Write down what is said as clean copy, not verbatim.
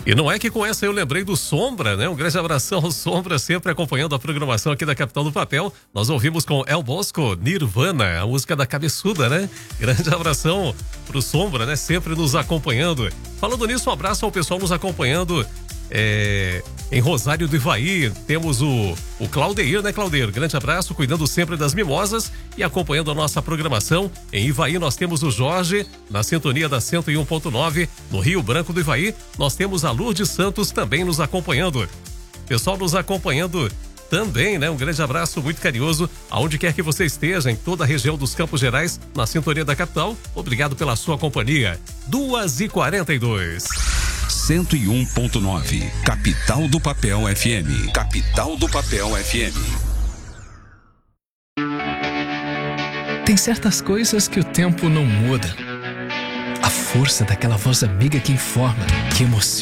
E não é que com essa eu lembrei do Sombra, né? Um grande abração ao Sombra, sempre acompanhando a programação aqui da Capital do Papel. Nós ouvimos com El Bosco, Nirvana, a música da cabeçuda, né? Grande abração pro Sombra, né? Sempre nos acompanhando. Falando nisso, um abraço ao pessoal nos acompanhando em Rosário do Ivaí. Temos o Claudeir, né, Claudeir? Grande abraço, cuidando sempre das mimosas e acompanhando a nossa programação. Em Ivaí nós temos o Jorge, na sintonia da 101.9, no Rio Branco do Ivaí. Nós temos a Lourdes Santos também nos acompanhando. Pessoal nos acompanhando também, né? Um grande abraço muito carinhoso, aonde quer que você esteja, em toda a região dos Campos Gerais, na sintonia da capital. Obrigado pela sua companhia. 2h42. 101.9, Capital do Papel FM. Capital do Papel FM. Tem certas coisas que o tempo não muda. A força daquela voz amiga que informa, que emociona.